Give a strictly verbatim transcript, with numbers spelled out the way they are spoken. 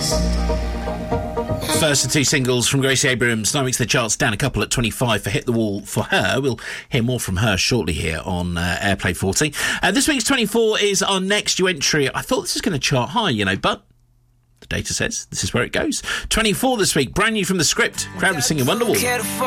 First of two singles from Gracie Abrams. Now makes the charts down a couple at twenty-five for Hit the Wall for her. We'll hear more from her shortly here on uh, Airplay forty. Uh, this week's twenty-four is our next new entry. I thought this was going to chart high, you know, but the data says this is where it goes. twenty-four this week, brand new from The Script. Crowd was singing Wonderwall.